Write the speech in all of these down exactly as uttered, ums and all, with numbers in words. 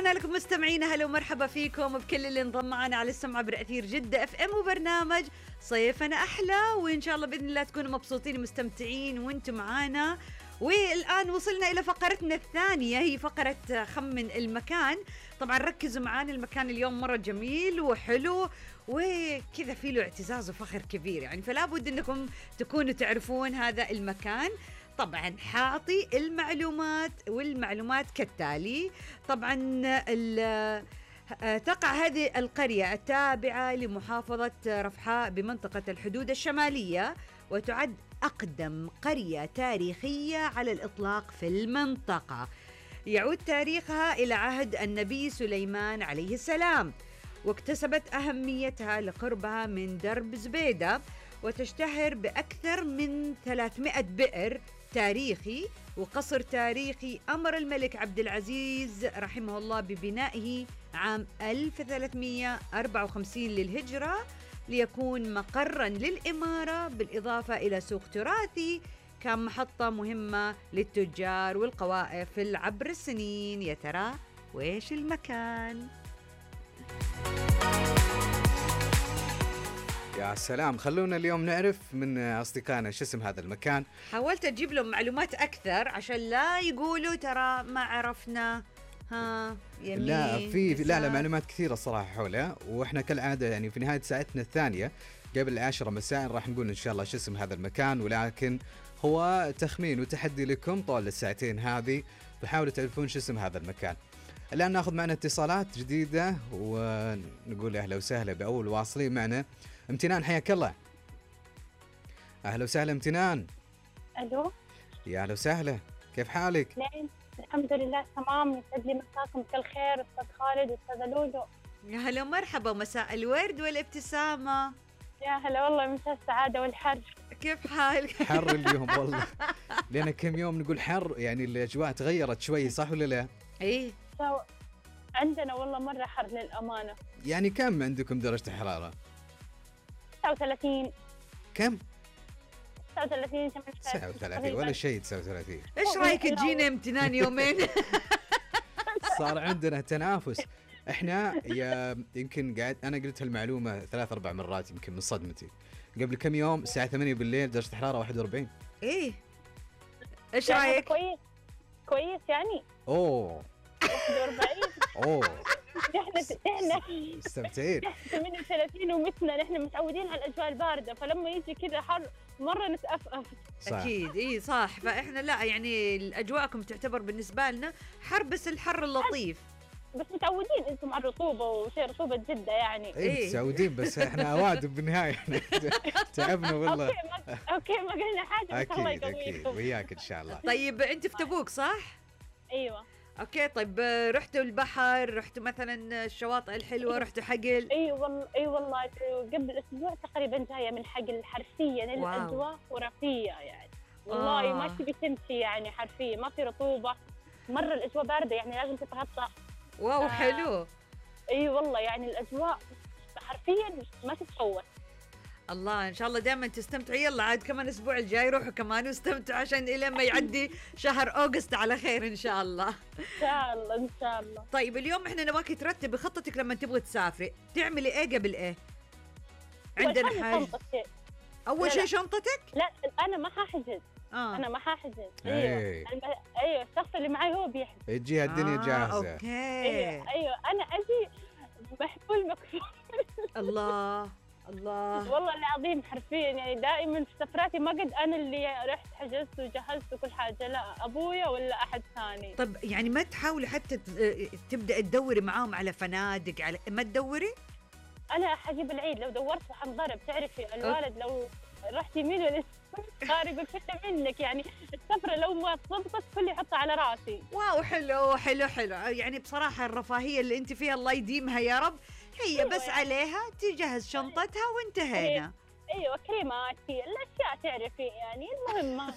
رجعنا لكم مستمعينا، هلا ومرحبا فيكم بكل اللي انضم معنا على السمع برأثير جدة اف ام وبرنامج صيفنا احلى، وان شاء الله باذن الله تكونوا مبسوطين ومستمتعين وانتم معانا. والان وصلنا الى فقرتنا الثانيه، هي فقره خمن المكان. طبعا ركزوا معانا، المكان اليوم مره جميل وحلو وكذا فيه له اعتزاز وفخر كبير يعني، فلا بد انكم تكونوا تعرفون هذا المكان. طبعا حاعطي المعلومات والمعلومات كالتالي. طبعا تقع هذه القرية التابعة لمحافظة رفحاء بمنطقة الحدود الشمالية، وتعد أقدم قرية تاريخية على الإطلاق في المنطقة. يعود تاريخها إلى عهد النبي سليمان عليه السلام، واكتسبت أهميتها لقربها من درب زبيدة، وتشتهر بأكثر من ثلاثمائة بئر تاريخي وقصر تاريخي أمر الملك عبد العزيز رحمه الله ببنائه عام ألف وثلاثمائة وأربعة وخمسين للهجرة ليكون مقراً للإمارة، بالإضافة إلى سوق تراثي كان محطة مهمة للتجار والقوافل عبر السنين. يا ترى وإيش المكان؟ يا سلام، خلونا اليوم نعرف من أصدقائنا شو اسم هذا المكان. حاولت أجيب لهم معلومات أكثر عشان لا يقولوا ترى ما عرفنا. ها يمين لا في يسار. لا لا معلومات كثيرة صراحة حولها، وإحنا كالعادة يعني في نهاية ساعتنا الثانية قبل العاشرة مساء راح نقول إن شاء الله شو اسم هذا المكان، ولكن هو تخمين وتحدي لكم طول الساعتين هذه، فحاولوا تعرفون شو اسم هذا المكان. الآن ناخذ معنا اتصالات جديدة ونقول أهلا وسهلا بأول واصلين معنا. امتنان، حياك الله. أهلا وسهلا امتنان. ألو، يا أهلا وسهلا، كيف حالك؟ لين الحمد لله تمام. يسعد لي مساكم بكل خير أستاذ خالد وأستاذ لولو. يا هلا ومرحبا، مساء الورد والابتسامة. يا هلا والله، مساء السعادة والحر. كيف حالك؟ حر اليوم والله، لأن كم يوم نقول حر، يعني الأجواء تغيرت شوي، صح ولا لا؟ إيه سو... عندنا والله مرة حر للأمانة. يعني كم عندكم درجة الحرارة؟ تسعة وثلاثين. كم؟ تسعة وثلاثين تسعة وثلاثين ولا شيء. تسعة وثلاثين إيش رأيك تجينا امتنان يومين؟ صار عندنا تنافس. احنا يا يمكن قاعد انا قلت هالمعلومه ثلاث اربع مرات يمكن من صدمتي. قبل كم يوم الساعه ثمانية بالليل درجه الحراره واحد وأربعين. إيه إيش يعني رأيك؟ كويس كويس يعني. اوه واحد وأربعين. اوه احنا احنا مستمتعين. ثمانية وثلاثين ومثلنا، نحن متعودين على الأجواء الباردة، فلما يجي كذا حر مرة نتأفأف. صح. أكيد إيه صح، فإحنا لا يعني الأجواءكم تعتبر بالنسبة لنا حر، بس الحر اللطيف. بس متعودين انتم على الرطوبة وشيء رطوبة جدة يعني. ايه متعودين، بس احنا اوادم بالنهايه. تعبنا والله. اوكي ما اوكي ما قلنا حاجة، بس الله اكيد اكيد يقويكم. وياك ان شاء الله. طيب أنت في تبوك صح؟ ايوه. اوكي طيب رحتوا البحر، رحتوا مثلا الشواطئ الحلوه، رحتوا حقل؟ اي والله اي والله قبل اسبوع تقريبا جايه من حقل. حرفيا الاجواء خرافيه يعني والله. آه. ما تبي تمشي يعني، حرفيا ما في رطوبه، مره الاجواء بارده يعني لازم تتغطى. واو آه. حلو. اي والله يعني الاجواء حرفيا ما تتفوت. الله ان شاء الله دائما تستمتعوا. يلا عاد كمان الاسبوع الجاي روحوا كمان واستمتعوا عشان الى ما يعدي شهر اوغست على خير ان شاء الله. ان شاء الله ان شاء الله. طيب اليوم احنا نبغاكي ترتبي خطتك لما تبغي تسافري، تعملي ايه قبل ايه؟ عندنا حاجه. اول شيء شنطتك؟ لا انا ما حاحجز. آه. انا ما حاحجز. ايوه ايوه ايوه الشخص اللي معي هو بيحجز. تجيها الدنيا آه. جاهزه. اوكي. ايوه ايوه انا اجي محفول مكفول. الله الله والله العظيم حرفيا يعني دائما في سفراتي ما قد انا اللي رحت حجزت وجهزت وكل حاجه، لا ابويا ولا احد ثاني. طب يعني ما تحاولي حتى تبدأ تدوري معاهم على فنادق، على ما تدوري؟ انا حجيب العيد لو دورت حنضرب، تعرفي الوالد لو رحت يمين ولا يسار يقول فشة منك يعني. السفرة لو ما ضبطت كله يحطها على راسي. واو حلو حلو حلو يعني بصراحة الرفاهية اللي انت فيها الله يديمها يا رب. هي أيوة بس يعني. عليها تجهز شنطتها وانتهينا. ايوه كريماتي الاشياء تعرفي يعني المهمة.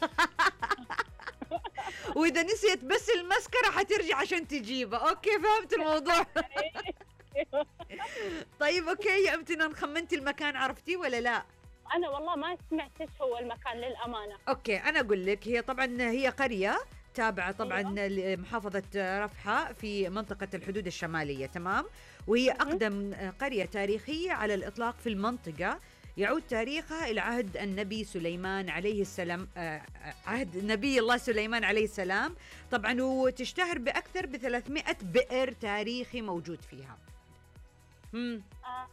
واذا نسيت بس المسكرة حترجع عشان تجيبها. اوكي فهمت الموضوع. طيب اوكي يا امتنان، خمنتي المكان عرفتيه ولا لا؟ انا والله ما سمعت ايش هو المكان للامانة. اوكي انا اقول لك، هي طبعا هي قرية تابعة طبعا أيوة. لمحافظة رفحة في منطقة الحدود الشمالية، تمام؟ وهي أقدم قرية تاريخية على الإطلاق في المنطقة، يعود تاريخها إلى عهد النبي سليمان عليه السلام، آه، عهد نبي الله سليمان عليه السلام طبعا، وتشتهر بأكثر ب ثلاثمائة بئر تاريخي موجود فيها. مم. آه،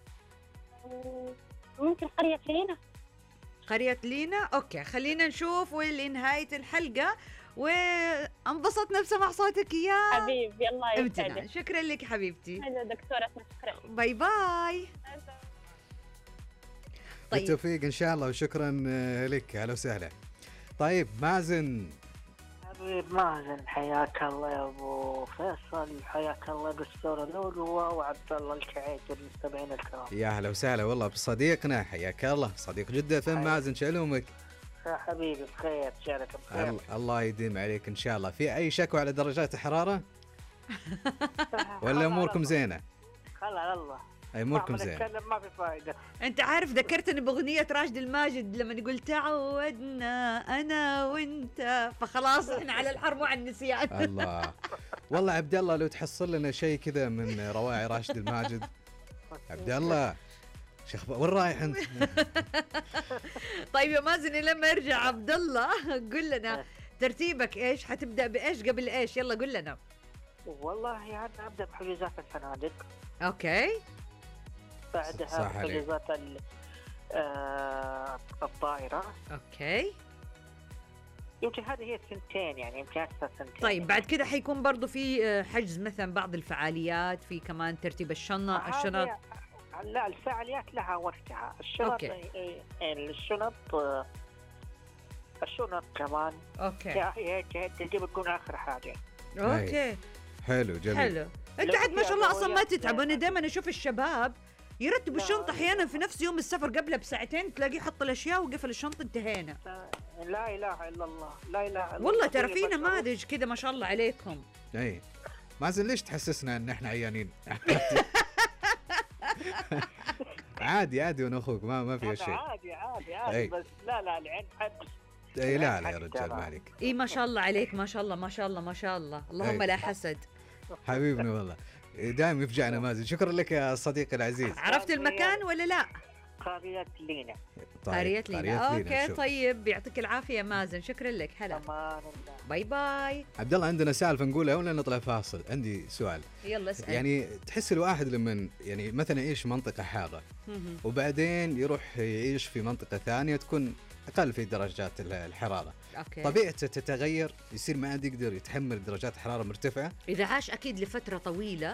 ممكن قرية لينا. قرية لينا، أوكي خلينا نشوف ولنهاية الحلقة، وانبسطنا بسمع صوتك يا حبيبي الله امتنان. يسعدك. شكرا لك حبيبتي، هلا دكتورة، شكرا. باي باي. طيب. بالتوفيق ان شاء الله، وشكرا آه، لك. اهلا وسهلا. طيب مازن. حبيب مازن، حياك الله يا ابو فيصل، حياك الله دكتور لولو وعبد الله الكعيد والمستمعين الكرام. يا اهلا وسهلا والله بصديقنا، حياك الله صديق جدة فين مازن، شلومك؟ يا حبيبي بخير، شارك بخير. ال- الله يديم عليك ان شاء الله. في اي شكوى على درجات الحرارة ولا اموركم زينة؟ خلا على الله. اي اموركم مهما زينة. نتكلم ما في فائدة. انت عارف ذكرتني باغنيه راشد الماجد لما يقول تعودنا انا وانت، فخلاص احنا على الحر مو على النسيان. الله. والله عبد الله لو تحصل لنا شيء كذا من رواعي راشد الماجد. عبد الله شيخ وين رايح انت؟ طيب يا مازن لما يرجع عبد الله قل لنا ترتيبك ايش، حتبدا بايش قبل ايش، يلا قل لنا. والله يعني ابدا بحجوزات الفنادق، اوكي بعدها صح عليك. بحجوزات ال- آه، الطائرة. اوكي يمكن هذه هي السنتين، يعني يمكن أكثر سنتين. طيب بعد كده حيكون برضو في آه، حجز مثلا بعض الفعاليات، في كمان ترتيب الشنط الشنط. هذه- لا الفعاليات لها وقتها، الشنط أوكي. إيه، إيه، الشنط آه، الشنط كمان اوكي هي هي تجي بتكون اخر حاجه. اوكي حلو جميل. حلو. انت لو عاد ما في شاء الله اصلا ما أولويات تتعب، انا لا. دائما اشوف الشباب يرتبوا لا. الشنطه احيانا في نفس يوم السفر قبلها بساعتين، تلاقيه حط الاشياء وقفل الشنطه انتهينا. لا اله الا الله، لا اله الا الله. والله ترى كل في بشر. نماذج كذا ما شاء الله عليكم. اي مازن ليش تحسسنا ان احنا عيانين؟ عادي عادي وانا اخوك، ما ما في هذا شيء. عادي عادي عادي أي. بس لا لا العين حد. اي لا لا يا حد رجال ترى. ما عليك. اي ما شاء الله عليك، ما شاء الله ما شاء الله ما شاء الله، اللهم أي. لا حسد. حبيبنا والله دائما يفجعنا مازن. شكرا لك يا صديقي العزيز. عرفت المكان ولا لا؟ قرية لينا. قرية لينا. قرية اوكي شوف. طيب يعطيك العافيه يا مازن، شكرا لك. هلا امان الله. باي باي. عبد الله عندنا سالفه نقولها ولا نطلع فاصل؟ عندي سؤال. يلا اسال. يعني تحس الواحد لما يعني مثلا يعيش منطقه حاره مهم. وبعدين يروح يعيش في منطقه ثانيه تكون اقل في درجات الحراره، اوكي طبيعته تتغير، يصير ما عاد يقدر يتحمل درجات حراره مرتفعه. اذا عاش اكيد لفتره طويله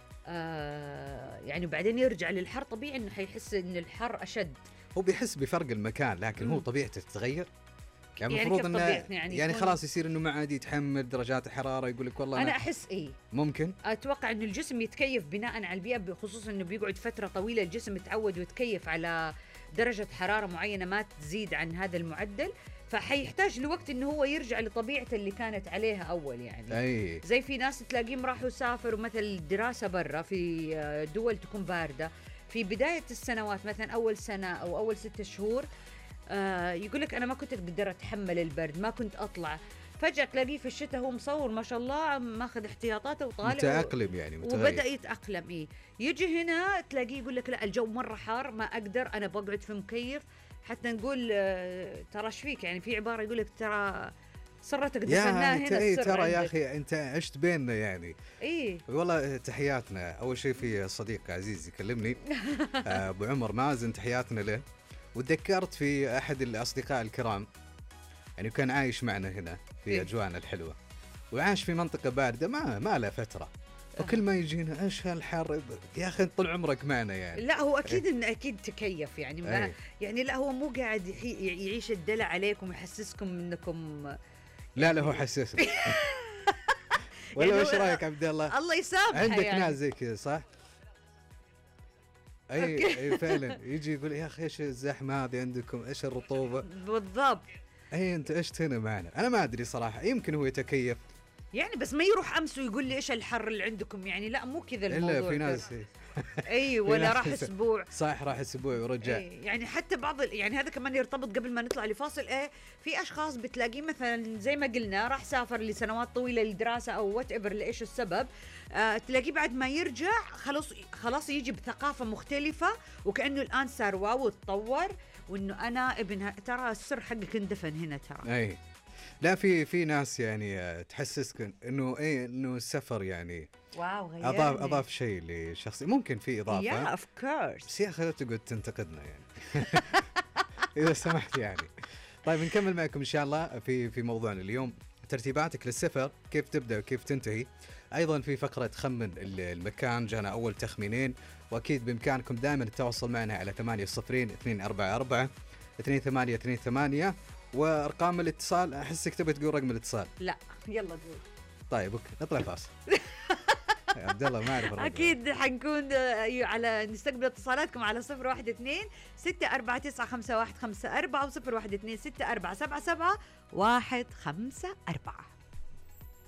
آه يعني بعدين يرجع للحر، طبيعي انه حيحس ان الحر اشد. هو بيحس بفرق المكان لكن مم. هو طبيعته تتغير. يعني يعني المفروض كيف انه طبيعتنا يعني يعني يكون- خلاص يصير انه ما عاد يتحمل درجات الحراره، يقول لك والله انا انا احس ايه، ممكن. اتوقع انه الجسم يتكيف بناء على البيئه، بخصوصا انه بيقعد فتره طويله الجسم يتعود ويتكيف على درجه حراره معينه ما تزيد عن هذا المعدل، فحيحتاج لوقت انه هو يرجع لطبيعته اللي كانت عليها اول. يعني اي زي في ناس تلاقيهم راحوا سافروا مثل دراسه برا في آه، دول تكون بارده، في بدايه السنوات مثلا اول سنه او اول ستة شهور آه يقول لك انا ما كنت اقدر اتحمل البرد، ما كنت اطلع، فجاه تلاقيه في الشتاء هو مصور ما شاء الله ماخذ احتياطاته وطالع متاقلم يعني متغير. وبدا يتاقلم. ايه يجي هنا تلاقيه يقول لك لا الجو مره حار ما اقدر، انا بقعد في مكيف. حتى نقول آه، ترى ايش فيك، يعني في عباره يقول لك ترى سرتك دفناها يا هنا انت اي السر ترى يا عندك. اخي انت عشت بيننا يعني. ايه والله تحياتنا. اول شيء في صديق عزيز يكلمني آه، ابو عمر مازن، تحياتنا له. وتذكرت في احد الاصدقاء الكرام يعني كان عايش معنا هنا في إيه. اجوانا الحلوه، وعاش في منطقه بارده ما ما له فتره، وكل ما يجينا ايش هالحر يا اخي طول عمرك معنا يعني. لا هو اكيد انه اكيد تكيف يعني ما أي. يعني لا هو مو قاعد يحي- يعيش الدلع عليكم ويحسسكم انكم لا لا هو حسسني. ولا يعني وش هو- رايك عبد الله؟ الله يسامحه. عندك يعني. ناس زي كذا صح؟ اي اي فعلا يجي يقول يا اخي ايش الزحمه هذه عندكم، ايش الرطوبه. بالضبط. اي انت عشت هنا معنا، انا ما ادري صراحه، يمكن هو يتكيف يعني بس ما يروح امس ويقول لي ايش الحر اللي عندكم، يعني لا مو كذا الموضوع. الا في ناس اي في ولا ناس راح اسبوع. صح، راح اسبوع ورجع. إيه يعني حتى بعض ال- يعني هذا كمان يرتبط قبل ما نطلع لفاصل. ايه في اشخاص بتلاقيه مثلا زي ما قلنا راح سافر لسنوات طويله للدراسه او وات ايفر لايش السبب، آه تلاقيه بعد ما يرجع خلاص خلاص يجي بثقافه مختلفه وكانه الان صار واو وتطور، وانه انا ابن ه- ترى السر حقك اندفن هنا ترى. اي لا، في في ناس يعني آه، تحسسك انه ايه انه السفر يعني واو غيرني. اضاف اضاف شيء لشخصي، ممكن في اضافه. يا اوف كورس. بس يا اخي لا تقعد تنتقدنا يعني اذا سمحت يعني. طيب نكمل معكم ان شاء الله في في موضوعنا اليوم، ترتيباتك للسفر، كيف تبدا وكيف تنتهي. ايضا في فقره خمن المكان، جانا اول تخمينين، واكيد بامكانكم دائما التواصل معنا على ثمانية صفرين اثنين أربعة أربعة اثنين ثمانية اثنين ثمانية، وارقام الاتصال احسك تبي تقول رقم الاتصال. لا يلا قول. طيب اوكي نطلع فاصل. يا عبد الله ما اعرف الرقم. اكيد حنكون آه، على نستقبل اتصالاتكم على صفر واحد اثنين ستة أربعة تسعة خمسة واحد خمسة أربعة وصفر واحد اثنين ستة أربعة سبعة سبعة واحد خمسة أربعة.